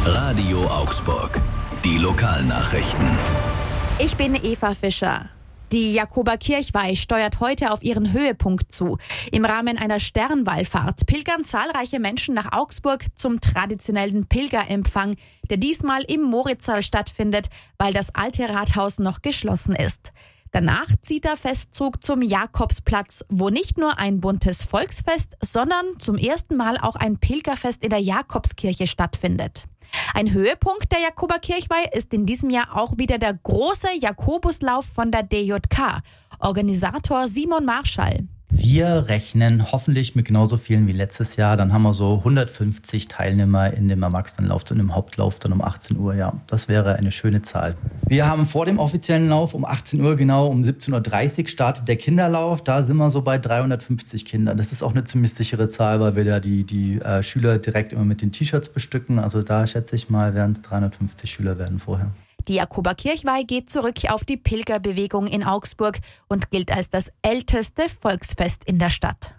Radio Augsburg. Die Lokalnachrichten. Ich bin Eva Fischer. Die Jakoberkirchweih steuert heute auf ihren Höhepunkt zu. Im Rahmen einer Sternwallfahrt pilgern zahlreiche Menschen nach Augsburg zum traditionellen Pilgerempfang, der diesmal im Moritzsaal stattfindet, weil das alte Rathaus noch geschlossen ist. Danach zieht der Festzug zum Jakobsplatz, wo nicht nur ein buntes Volksfest, sondern zum ersten Mal auch ein Pilgerfest in der Jakobskirche stattfindet. Ein Höhepunkt der Jakoberkirchweih ist in diesem Jahr auch wieder der große Jakobuslauf von der DJK. Organisator Simon Marschall. Wir rechnen hoffentlich mit genauso vielen wie letztes Jahr. Dann haben wir so 150 Teilnehmer in dem Erwachsenenlauf und im Hauptlauf dann um 18 Uhr. Ja, das wäre eine schöne Zahl. Wir haben vor dem offiziellen Lauf um 18 Uhr, genau um 17.30 Uhr startet der Kinderlauf. Da sind wir so bei 350 Kindern. Das ist auch eine ziemlich sichere Zahl, weil wir da die Schüler direkt immer mit den T-Shirts bestücken. Also da schätze ich mal, werden es 350 Schüler werden vorher. Die Jakoberkirchweih geht zurück auf die Pilgerbewegung in Augsburg und gilt als das älteste Volksfest in der Stadt.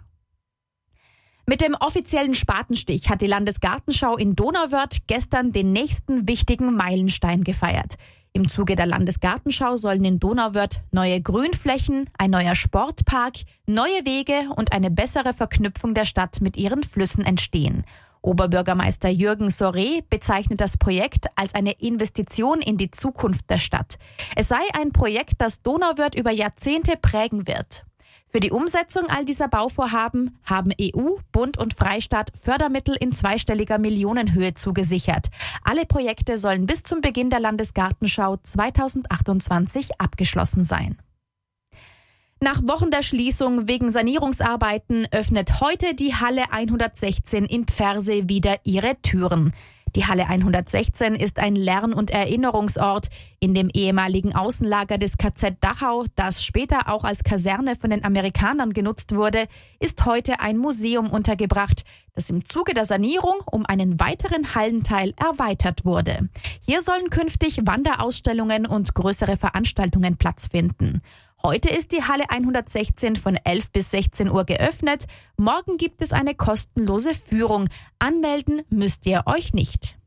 Mit dem offiziellen Spatenstich hat die Landesgartenschau in Donauwörth gestern den nächsten wichtigen Meilenstein gefeiert. Im Zuge der Landesgartenschau sollen in Donauwörth neue Grünflächen, ein neuer Sportpark, neue Wege und eine bessere Verknüpfung der Stadt mit ihren Flüssen entstehen. Oberbürgermeister Jürgen Soré bezeichnet das Projekt als eine Investition in die Zukunft der Stadt. Es sei ein Projekt, das Donauwörth über Jahrzehnte prägen wird. Für die Umsetzung all dieser Bauvorhaben haben EU, Bund und Freistaat Fördermittel in zweistelliger Millionenhöhe zugesichert. Alle Projekte sollen bis zum Beginn der Landesgartenschau 2028 abgeschlossen sein. Nach Wochen der Schließung wegen Sanierungsarbeiten öffnet heute die Halle 116 in Pfersee wieder ihre Türen. Die Halle 116 ist ein Lern- und Erinnerungsort. In dem ehemaligen Außenlager des KZ Dachau, das später auch als Kaserne von den Amerikanern genutzt wurde, ist heute ein Museum untergebracht, das im Zuge der Sanierung um einen weiteren Hallenteil erweitert wurde. Hier sollen künftig Wanderausstellungen und größere Veranstaltungen Platz finden. Heute ist die Halle 116 von 11 bis 16 Uhr geöffnet. Morgen gibt es eine kostenlose Führung. Anmelden müsst ihr euch nicht.